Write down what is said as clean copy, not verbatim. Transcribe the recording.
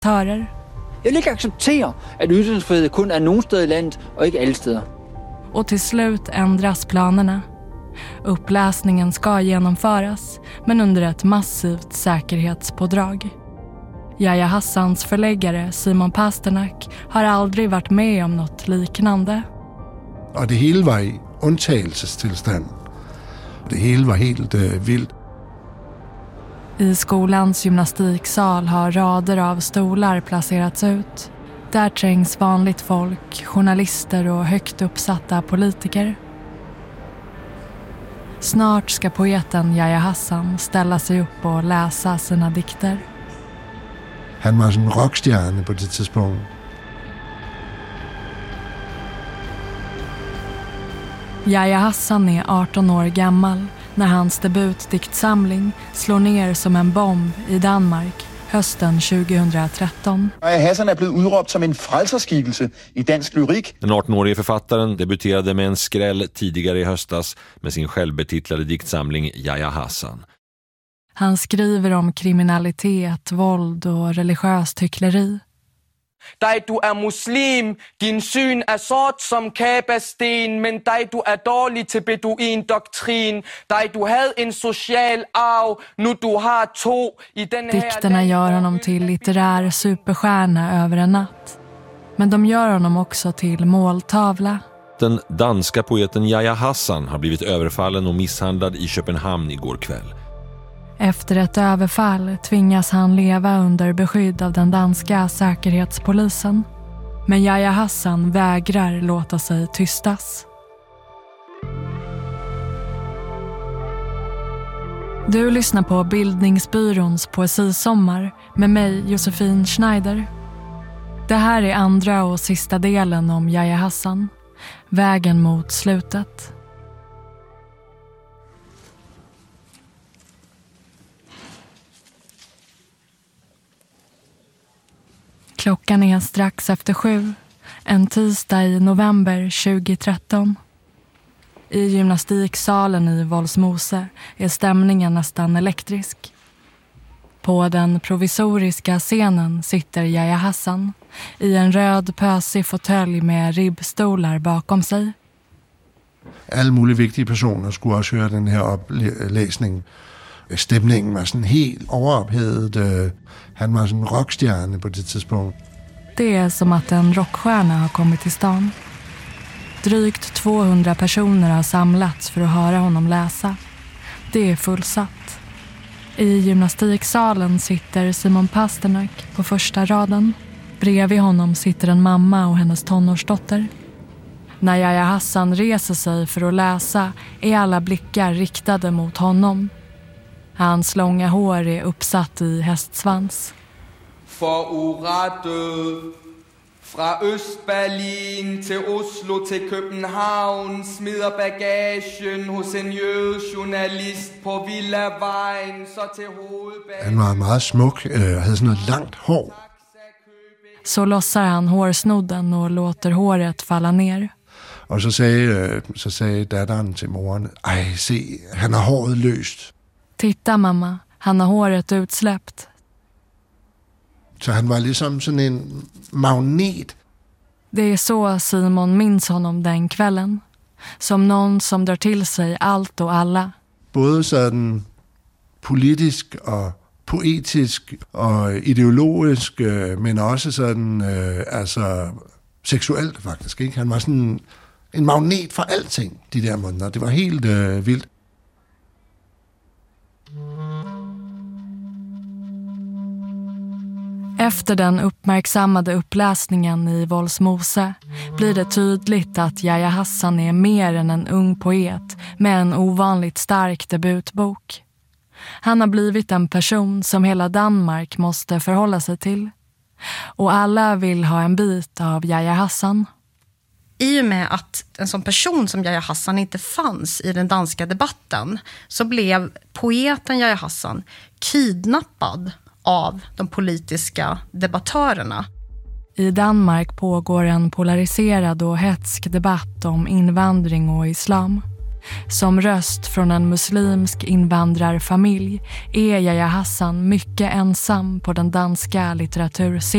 Jag vill inte acceptera att ytringsfrihet kun är någon sted i landet och inte alla steder. Och till slut ändras planerna. Uppläsningen ska genomföras, men under ett massivt säkerhetspådrag. Yahya Hassans förläggare Simon Pasternak har aldrig varit med om något liknande. Och det hela var i undtagelsestillstand. Det hela var helt vilt. I skolans gymnastiksal har rader av stolar placerats ut. Där trängs vanligt folk, journalister och högt uppsatta politiker. Snart ska poeten Yahya Hassan ställa sig upp och läsa sina dikter. Han var en rockstjärna på det tidspunkt. Yahya Hassan är 18 år gammal när hans debutdiktsamling slår ner som en bomb i Danmark hösten 2013. Yahya Hassan är blivit udråbt som en frälsarskikkelse i dansk lyrik. Den 18-årige författaren debuterade med en skräll tidigare i höstas med sin självbetitlade diktsamling Yahya Hassan. Han skriver om kriminalitet, våld och religiöst hyckleri. Dig du är muslim, din syn är sort som kabasten, men dig du är dålig till beduin-doktrin. Dig du hade en social arv, nu du har två i den här... Dikterna gör honom till litterär superstjärna över en natt. Men de gör honom också till måltavla. Den danska poeten Yahya Hassan har blivit överfallen och misshandlad i Köpenhamn igår kväll. Efter ett överfall tvingas han leva under beskydd av den danska säkerhetspolisen. Men Yahya Hassan vägrar låta sig tystas. Du lyssnar på Bildningsbyråns poesisommar med mig, Josefin Schneider. Det här är andra och sista delen om Yahya Hassan. Vägen mot slutet. Klockan är strax efter 7, en tisdag i november 2013. I gymnastiksalen i Voldsmose är stämningen nästan elektrisk. På den provisoriska scenen sitter Yahya Hassan i en röd pösig fåtölj med ribbstolar bakom sig. Alla möjliga viktiga personer skulle också höra den här uppläsningen. Stämningen var sådan helt overophedet. Han var en rockstjärna på det tidspunkt. Det är som att en rockstjärna har kommit till stan. Drygt 200 personer har samlats för att höra honom läsa. Det är fullsatt. I gymnastiksalen sitter Simon Pasternak på första raden. Bredvid honom sitter en mamma och hennes tonårsdotter. När Yahya Hassan reser sig för att läsa är alla blickar riktade mot honom. Hans långa hår är uppsatt i hästsvans. Forurettet fra Østberlin till Oslo till København, smider bagagen hos en jødejournalist på Villavejen, så till hovedbanen. Han var meget smuk och hade sån ett långt hår. Så lossar han hårsnodden och låter håret falla ner. Och så säger datteren till moren, ej se, han har håret löst. Titta mamma, han har håret utsläppt. Så han var liksom sådan en magnet. Det är så Simon minns honom den kvällen. Som någon som drar till sig allt och alla. Både sådan politisk och poetisk och ideologisk, men också sådan alltså sexuellt faktiskt. Ikke? Han var sådan en magnet för allting de där månader. Det var helt vildt. Efter den uppmärksammade uppläsningen i Voldsmose blir det tydligt att Yahya Hassan är mer än en ung poet med en ovanligt stark debutbok. Han har blivit en person som hela Danmark måste förhålla sig till. Och alla vill ha en bit av Yahya Hassan. I och med att en sån person som Yahya Hassan inte fanns i den danska debatten så blev poeten Yahya Hassan kidnappad av de politiska debattörerna. I Danmark pågår en polariserad och hätsk debatt om invandring och islam. Som röst från en muslimsk invandrarfamilj är Yahya Hassan mycket ensam på den danska litteraturscenen.